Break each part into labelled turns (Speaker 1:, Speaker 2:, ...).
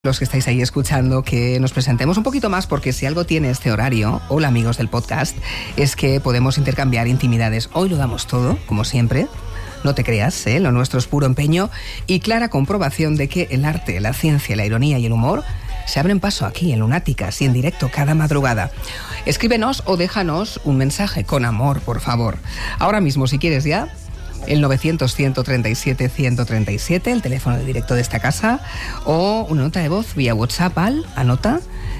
Speaker 1: Los que estáis ahí escuchando, que nos presentemos un poquito más, porque si algo tiene este horario, hola amigos del podcast, es que podemos intercambiar intimidades. Hoy lo damos todo, como siempre. No te creas, lo nuestro es puro empeño y clara comprobación de que el arte, la ciencia, la ironía y el humor se abren paso aquí en Lunáticas y en directo cada madrugada. Escríbenos o déjanos un mensaje con amor, por favor. Ahora mismo, si quieres ya, el 900-137-137, el teléfono de directo de esta casa, o una nota de voz vía WhatsApp al, anota,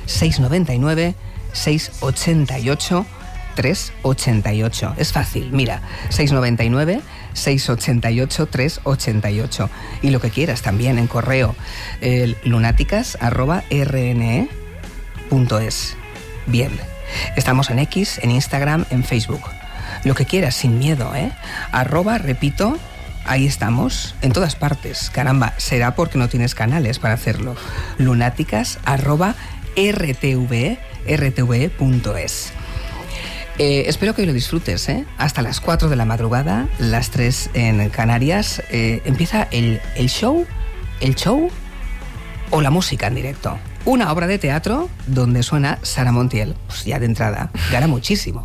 Speaker 1: 699-688-388. Es fácil, mira, 699-688-388. Y lo que quieras también en correo, lunáticas@rne.es. Bien, estamos en X, en Instagram, en Facebook. Lo que quieras, sin miedo, repito, ahí estamos, en todas partes. Caramba, será porque no tienes canales para hacerlo. lunáticas@rtve.es. Espero que hoy lo disfrutes, hasta las 4 de la madrugada, las 3 en Canarias. Empieza el show o la música en directo. Una obra de teatro donde suena Sara Montiel. Pues ya de entrada, gana muchísimo.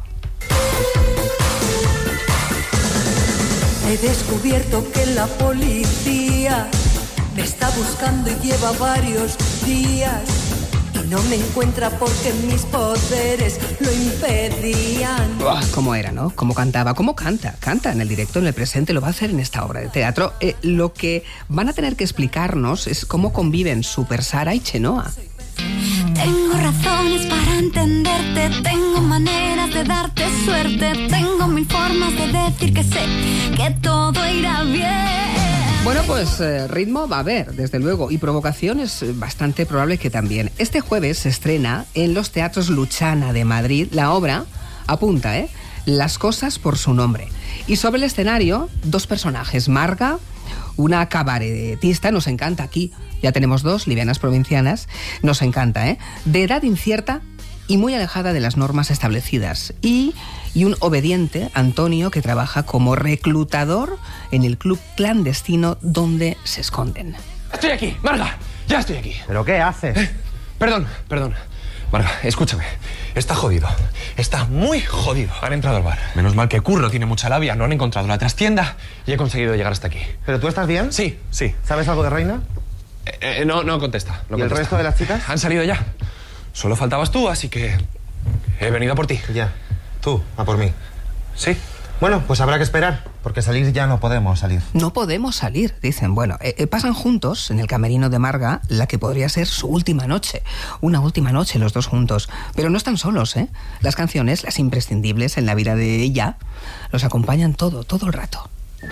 Speaker 2: He descubierto que la policía me está buscando y lleva varios días y no me encuentra porque mis poderes lo impedían.
Speaker 1: ¿Cómo era, no? ¿Cómo cantaba? ¿Cómo canta? Canta en el directo, en el presente, lo va a hacer en esta obra de teatro. Lo que van a tener que explicarnos es cómo conviven Super Sara y Chenoa.
Speaker 3: Tengo razones para entenderte, tengo maneras de darte suerte, tengo mil formas de decir que sé que todo irá bien.
Speaker 1: Bueno, pues ritmo va a haber, desde luego, y provocación es bastante probable que también. Este jueves se estrena en los Teatros Luchana de Madrid la obra, apunta, Las cosas por su nombre. Y sobre el escenario, dos personajes, Marga, una cabaretista, nos encanta aquí, ya tenemos dos, livianas provincianas, nos encanta, de edad incierta y muy alejada de las normas establecidas, y un obediente, Antonio, que trabaja como reclutador en el club clandestino donde se esconden.
Speaker 4: Estoy aquí, Marga, ya estoy aquí.
Speaker 5: ¿Pero qué haces?
Speaker 4: Perdón. Marga, escúchame, está jodido, está muy jodido. Han entrado al bar. Menos mal que Curro tiene mucha labia, no han encontrado la trastienda y he conseguido llegar hasta aquí.
Speaker 5: ¿Pero tú estás bien?
Speaker 4: Sí.
Speaker 5: ¿Sabes algo de Reina?
Speaker 4: No contesta.
Speaker 5: ¿Y el resto de las chicas?
Speaker 4: Han salido ya. Solo faltabas tú, así que he venido a por ti.
Speaker 5: Ya. Tú, a por mí.
Speaker 4: Sí.
Speaker 5: Bueno, pues habrá que esperar, porque salir ya no podemos salir.
Speaker 1: No podemos salir, dicen. Bueno, pasan juntos en el camerino de Marga la que podría ser su última noche. Una última noche los dos juntos. Pero no están solos, Las canciones, las imprescindibles en la vida de ella, los acompañan todo el rato.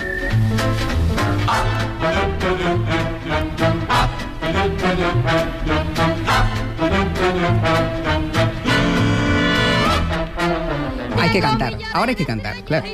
Speaker 1: Hay que cantar, ahora hay que cantar, claro.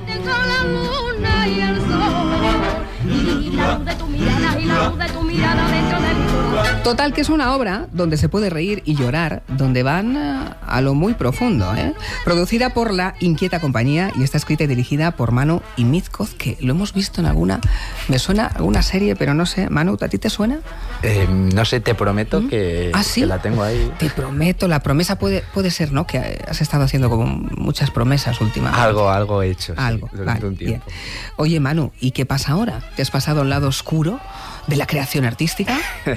Speaker 1: Total, que es una obra donde se puede reír y llorar, donde van a lo muy profundo, Producida por La Inquieta Compañía y está escrita y dirigida por Manu y Mizcoz, que lo hemos visto en me suena alguna serie, pero no sé. Manu, ¿a ti te suena?
Speaker 6: No sé, te prometo que,
Speaker 1: ¿sí?
Speaker 6: Que la tengo ahí.
Speaker 1: Te prometo, la promesa puede ser, ¿no? Que has estado haciendo como muchas promesas últimamente.
Speaker 6: Algo he hecho,
Speaker 1: algo,
Speaker 6: sí, durante un tiempo.
Speaker 1: Bien. Oye, Manu, ¿y qué pasa ahora? ¿Te has pasado al lado oscuro de la creación artística?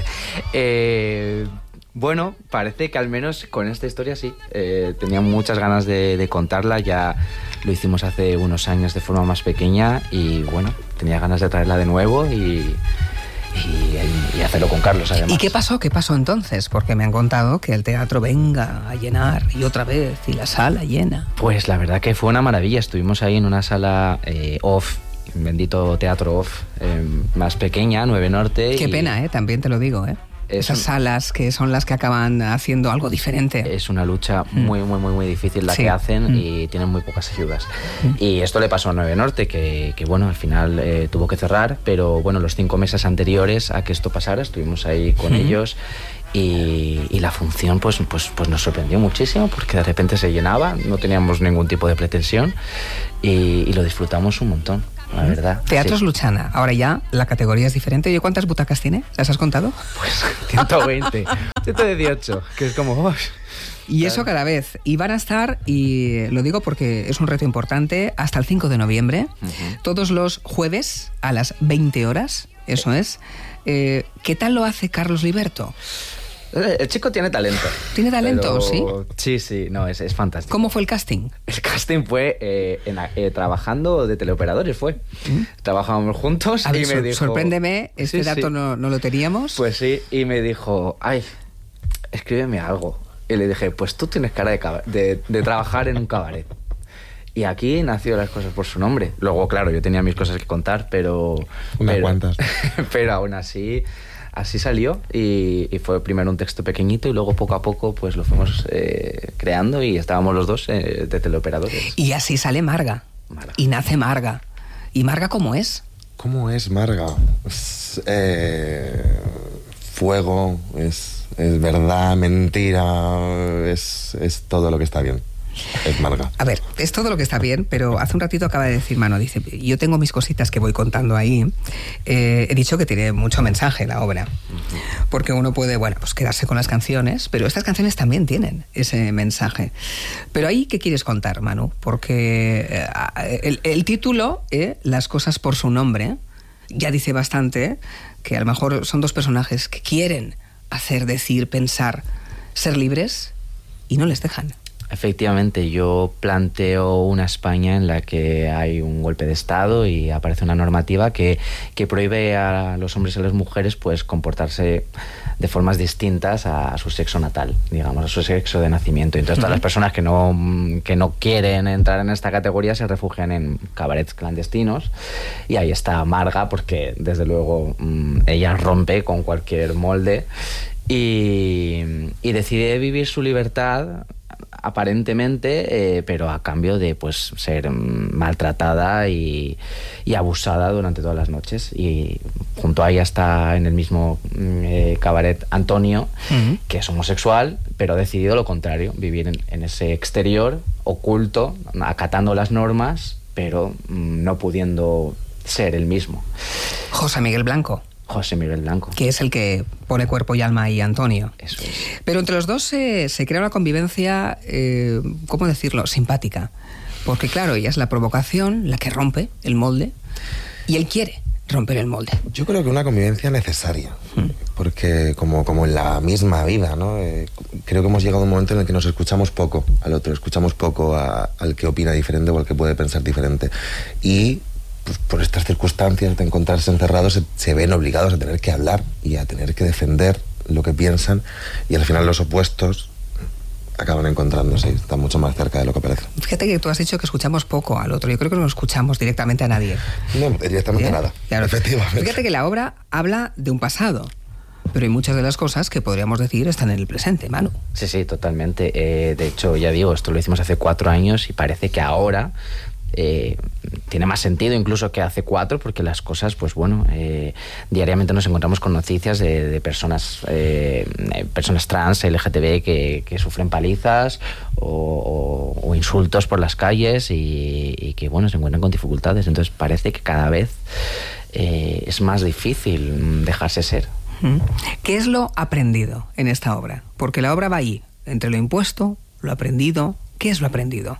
Speaker 6: Bueno, parece que al menos con esta historia sí. Tenía muchas ganas de contarla, ya lo hicimos hace unos años de forma más pequeña y bueno, tenía ganas de traerla de nuevo y hacerlo con Carlos, además.
Speaker 1: ¿Y qué pasó? ¿Qué pasó entonces? Porque me han contado que el teatro venga a llenar y otra vez, y la sala llena.
Speaker 6: Pues la verdad que fue una maravilla. Estuvimos ahí en una sala off, bendito teatro off, más pequeña, 9 Norte.
Speaker 1: Qué pena, también te lo digo, Esas salas que son las que acaban haciendo algo diferente.
Speaker 6: Es una lucha muy difícil la que hacen y tienen muy pocas ayudas. Y esto le pasó a 9 Norte, que bueno, al final tuvo que cerrar, pero bueno, los 5 meses anteriores a que esto pasara estuvimos ahí con ellos y la función pues nos sorprendió muchísimo porque de repente se llenaba, no teníamos ningún tipo de pretensión y lo disfrutamos un montón. la verdad.
Speaker 1: Teatros Luchana. Ahora ya la categoría es diferente. Oye, ¿cuántas butacas tiene? ¿Las has contado?
Speaker 6: Pues 120, 118, que es como... Oh,
Speaker 1: y eso cada vez. Y van a estar, y lo digo porque es un reto importante, hasta el 5 de noviembre, todos los jueves a las 20 horas, eso es. ¿Qué tal lo hace Carlos Liberto?
Speaker 6: El chico tiene talento.
Speaker 1: ¿Tiene talento,
Speaker 6: pero...
Speaker 1: sí?
Speaker 6: Sí, no, es fantástico.
Speaker 1: ¿Cómo fue el casting?
Speaker 6: El casting fue trabajando de teleoperadores, fue. Trabajábamos juntos y me dijo...
Speaker 1: Sorpréndeme, este dato no lo teníamos.
Speaker 6: Pues sí, y me dijo, ay, escríbeme algo. Y le dije, pues tú tienes cara de trabajar en un cabaret. Y aquí nació Las cosas por su nombre. Luego, claro, yo tenía mis cosas que contar, pero...
Speaker 5: Unas cuantas.
Speaker 6: Pero aún así... Así salió y fue primero un texto pequeñito y luego poco a poco pues lo fuimos creando y estábamos los dos de teleoperadores.
Speaker 1: Y así sale Marga. Y nace Marga. ¿Y Marga cómo es?
Speaker 7: ¿Cómo es Marga? Es, fuego, es verdad, mentira, es todo lo que está bien. Es Marga.
Speaker 1: A ver, es todo lo que está bien, pero hace un ratito acaba de decir Mano, dice, yo tengo mis cositas que voy contando ahí. He dicho que tiene mucho mensaje la obra, porque uno puede, bueno, pues quedarse con las canciones, pero estas canciones también tienen ese mensaje. Pero ahí, ¿qué quieres contar, Manu? Porque el título, Las cosas por su nombre, ya dice bastante, que a lo mejor son dos personajes que quieren hacer, decir, pensar, ser libres y no les dejan.
Speaker 6: Efectivamente, yo planteo una España en la que hay un golpe de Estado y aparece una normativa que prohíbe a los hombres y a las mujeres pues comportarse de formas distintas a su sexo natal, digamos, a su sexo de nacimiento. Entonces todas las personas que no quieren entrar en esta categoría se refugian en cabarets clandestinos y ahí está Marga porque desde luego ella rompe con cualquier molde y decide vivir su libertad aparentemente, pero a cambio de pues ser maltratada y abusada durante todas las noches. Y junto a ella está en el mismo cabaret Antonio, que es homosexual, pero ha decidido lo contrario, vivir en ese exterior oculto, acatando las normas, pero no pudiendo ser el mismo.
Speaker 1: José Miguel Blanco.
Speaker 6: José Miguel Blanco.
Speaker 1: Que es el que pone cuerpo y alma ahí, Antonio.
Speaker 6: Eso es.
Speaker 1: Pero entre los dos se crea una convivencia, ¿cómo decirlo?, simpática. Porque claro, ella es la provocación, la que rompe el molde, y él quiere romper el molde.
Speaker 7: Yo creo que una convivencia necesaria, porque como en la misma vida, ¿no? Creo que hemos llegado a un momento en el que nos escuchamos poco al otro, escuchamos poco al que opina diferente o al que puede pensar diferente. Y pues por estas circunstancias de encontrarse encerrados se ven obligados a tener que hablar y a tener que defender lo que piensan y al final los opuestos acaban encontrándose y están mucho más cerca de lo que parece.
Speaker 1: Fíjate que tú has dicho que escuchamos poco al otro. Yo creo que no escuchamos directamente a nadie.
Speaker 7: No, directamente nada.
Speaker 1: Claro.
Speaker 7: Efectivamente.
Speaker 1: Fíjate que la obra habla de un pasado, pero hay muchas de las cosas que podríamos decir están en el presente, Manu.
Speaker 6: Sí, totalmente. De hecho, ya digo, esto lo hicimos hace 4 años y parece que ahora tiene más sentido incluso que hace 4 porque las cosas, pues bueno, diariamente nos encontramos con noticias de personas trans, LGTB que sufren palizas o insultos por las calles y que bueno, se encuentran con dificultades. Entonces parece que cada vez es más difícil dejarse ser.
Speaker 1: ¿Qué es lo aprendido en esta obra? Porque la obra va ahí, entre lo impuesto, lo aprendido. ¿Qué es lo aprendido?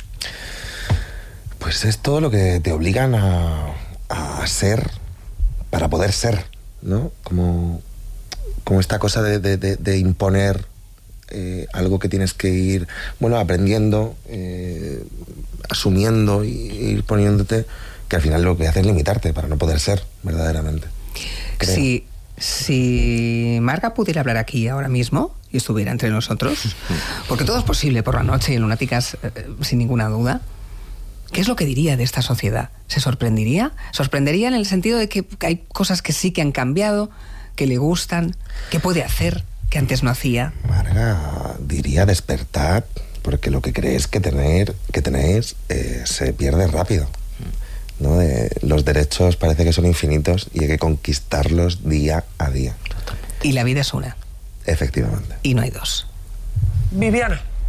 Speaker 7: Pues es todo lo que te obligan a ser para poder ser, ¿no? Como esta cosa de imponer algo que tienes que ir, bueno, aprendiendo, asumiendo y ir poniéndote, que al final lo que hace es limitarte para no poder ser verdaderamente. Creo.
Speaker 1: Si Marga pudiera hablar aquí ahora mismo y estuviera entre nosotros, porque todo es posible por la noche en Lunáticas, sin ninguna duda, ¿qué es lo que diría de esta sociedad? ¿Se sorprendería? ¿Sorprendería en el sentido de que hay cosas que sí que han cambiado, que le gustan, que puede hacer, que antes no hacía?
Speaker 7: Marga diría despertad, porque lo que crees que tenéis se pierde rápido, ¿no? Los derechos parece que son infinitos y hay que conquistarlos día a día.
Speaker 1: Y la vida es una.
Speaker 7: Efectivamente.
Speaker 1: Y no hay dos.
Speaker 4: Viviana,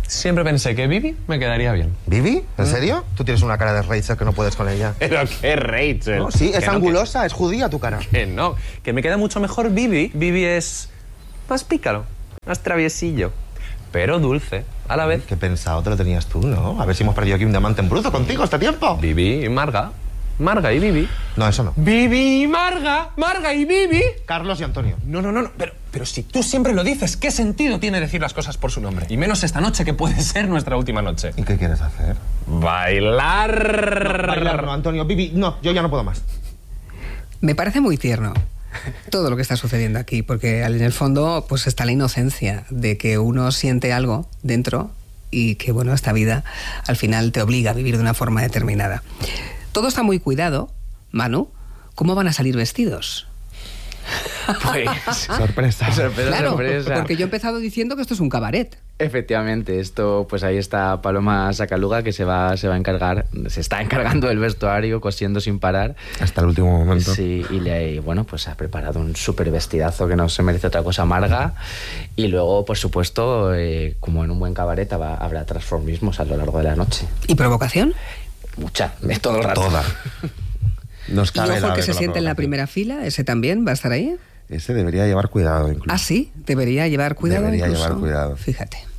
Speaker 4: Siempre pensé que Bibi me quedaría bien.
Speaker 5: ¿Bibi? ¿En serio? Tú tienes una cara de Rachel que no puedes con ella.
Speaker 4: ¿Pero qué Rachel?
Speaker 5: No, sí, es
Speaker 4: Que no,
Speaker 5: angulosa, es judía tu cara.
Speaker 4: Que no, que me queda mucho mejor Bibi. Bibi es más pícaro, más traviesillo, pero dulce a la vez.
Speaker 5: Qué pensado te lo tenías tú, ¿no? A ver si hemos perdido aquí un diamante en bruto contigo este tiempo.
Speaker 4: Bibi y Marga. Marga y Bibi.
Speaker 5: No, eso no.
Speaker 4: Bibi y Marga. Marga y Bibi.
Speaker 5: Carlos y Antonio.
Speaker 4: No. Pero si tú siempre lo dices, ¿qué sentido tiene decir las cosas por su nombre? Y menos esta noche, que puede ser nuestra última noche.
Speaker 5: ¿Y qué quieres hacer?
Speaker 4: Bailar.
Speaker 5: No, bailar no, Antonio. Bibi, no, yo ya no puedo más.
Speaker 1: Me parece muy tierno todo lo que está sucediendo aquí, porque en el fondo pues está la inocencia de que uno siente algo dentro y que, bueno, esta vida al final te obliga a vivir de una forma determinada. Todo está muy cuidado. Manu, ¿cómo van a salir vestidos?
Speaker 6: Pues
Speaker 5: Sorpresa.
Speaker 1: Claro,
Speaker 6: sorpresa.
Speaker 1: porque yo he empezado diciendo que esto es un cabaret.
Speaker 6: Efectivamente, esto, pues ahí está Paloma Sacaluga, que se está encargando del vestuario, cosiendo sin parar.
Speaker 5: Hasta el último momento.
Speaker 6: Sí, y bueno, pues ha preparado un súper vestidazo que no se merece otra cosa, Marga. Y luego, por supuesto, como en un buen cabaret, habrá transformismos a lo largo de la noche.
Speaker 1: ¿Y provocación?
Speaker 6: Mucha, de todo el rato.
Speaker 5: Toda. Nos
Speaker 1: ¿Y
Speaker 5: cabe
Speaker 1: ojo
Speaker 5: la
Speaker 1: que
Speaker 5: vez
Speaker 1: se
Speaker 5: con la
Speaker 1: siente en la
Speaker 5: provocación.
Speaker 1: primera fila? ¿Ese también va a estar ahí?
Speaker 5: Ese debería llevar cuidado, incluso.
Speaker 1: Ah, sí, debería llevar cuidado.
Speaker 5: Debería
Speaker 1: incluso.
Speaker 5: llevar cuidado.
Speaker 1: Fíjate.